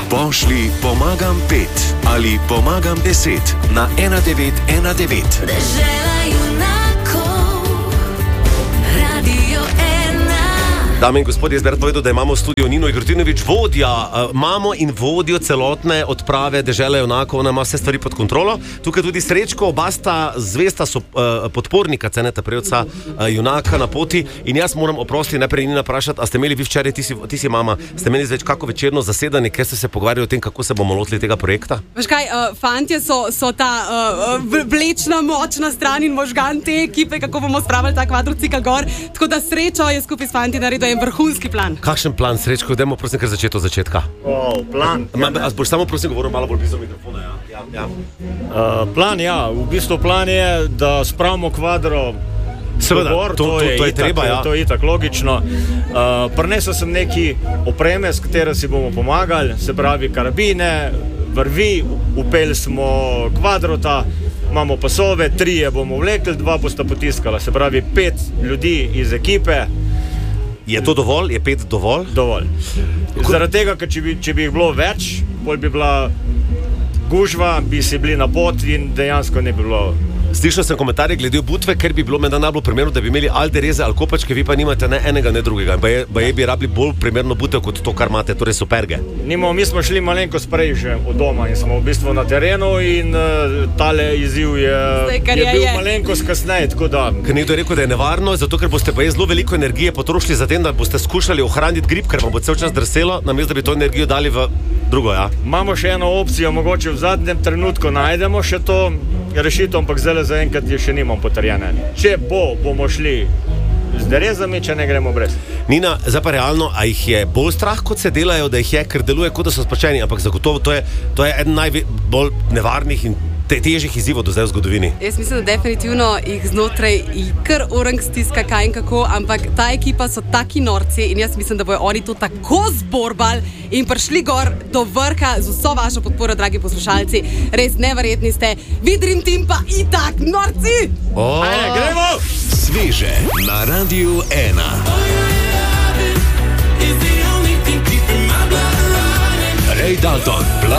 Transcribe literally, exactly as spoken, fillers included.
Pošlji pomagam pet ali pomagam deset na ena devet ena devet. Dežela junakov, Radio ena. Dame in gospodje, jaz bi rad povedal, da imamo v studiu Nino Igrotinović, vodja, uh, mamo in vodjo celotne odprave Dežele junakov, ona ima vse stvari pod kontrolo. Tukaj tudi Srečko, oba sta zvesta so, uh, podpornika Ceneta Prevca, uh, junaka na poti. In jaz moram oprosti najprej Nina vprašati, a ste imeli vi včeraj, ti si, ti si mama, ste imeli več kako večerno zasedanje, ker ste se pogovarjali o tem, kako se bomo lotili tega projekta? Veš kaj, uh, fantje so, so ta uh, vlečna, močna stran in možgan te ekipe, kako bomo spravili ta kvadrocikl gor. Tako da Srečo je skupaj s fanti naredil en vrhunski plan. Kakšen plan, Srečko? Dajmo prosim kar začeti od začetka. O, plan. Ma, a boš samo prosim govoril malo bolj blizu mikrofona, ja? Ja, ja. Uh, plan, ja, v bistvu plan je, da spravimo kvadro Seveda, gor, to, to, to, to je itak, treba, ja. To je itak logično. Uh, prinesel sem neki opreme, s katero si bomo pomagali, se pravi karabine, vrvi, upeli smo kvadrota, imamo pasove, trije bomo vlekli, dva bosta potiskala, se pravi pet ljudi iz ekipe. Je to dovolj? Je pet dovolj? Dovolj. Zaradi tega, ker če bi, če bi jih bilo več, bolj bi bila gužva, bi si bili na pot in dejansko ne bi bilo. Slišal sem komentarje glede obutve, ker bi bilo menda najbolj primerno, da bi imeli aldereze ali kopačke, vi pa nimate ne enega, ne drugega. Baje, baje bi rabili bolj primerno butev kot to, kar imate, torej superge. Nimo, mi smo šli malenkost prej že od doma in smo v bistvu na terenu in uh, tale izziv je, Zdaj, je je, bil je. malenkost kasneje, tako da. Ker nekdo je rekel, da je nevarno, zato ker boste baje zelo veliko energije potrošili za tem, da boste skušali ohraniti grip, ker vam bo cel čas drselo, namesto da bi to energijo dali v drugo, ja. Imamo še eno opcijo, mogoče v zadnjem trenutku najdemo še to rešitev, ampak zdaj zaenkrat je še nimam potrjene. Če bo, bomo šli z derezami, če ne gremo brez. Nina, zdaj pa realno, a jih je bolj strah, kot se delajo, da jih je, ker deluje, kot da so sproščeni, ampak zagotovo to je, to je eden najbolj nevarnih in te, težjih izzivov do zdaj v zgodovini. Jaz mislim, da definitivno jih znotraj kar orang stiska kaj in kako, ampak ta ekipa so taki norci in jaz mislim, da bojo oni to tako zborbali in prišli gor do vrha z vso vašo podporo, dragi poslušalci. Res neverjetni ste. Vi Dream Team pa itak norci! Oh. Ajde, gremo! Sveže na Radiu ena. Ray Dalton.